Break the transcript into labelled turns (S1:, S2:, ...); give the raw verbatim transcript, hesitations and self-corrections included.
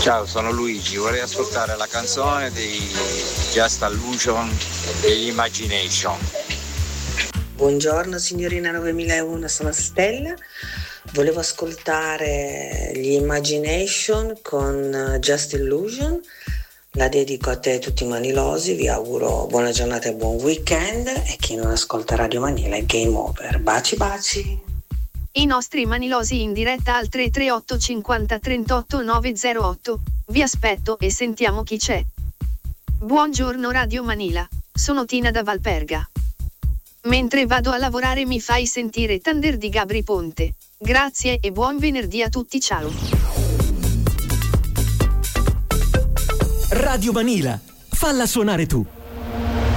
S1: Ciao, sono Luigi, vorrei ascoltare la canzone dei Just Illusion e Imagination.
S2: Buongiorno signorina novemilauno, sono Stella. Volevo ascoltare gli Imagination con Just Illusion. La dedico a te e tutti i manilosi, vi auguro buona giornata e buon weekend, e chi non ascolta Radio Manila è game over. Baci baci.
S3: I nostri manilosi in diretta al tre tre otto cinquanta trentotto novecentotto. Vi aspetto e sentiamo chi c'è. Buongiorno Radio Manila, sono Tina da Valperga. Mentre vado a lavorare mi fai sentire Thunder di Gabri Ponte. Grazie e buon venerdì a tutti, ciao.
S4: Radio Manila, falla suonare tu.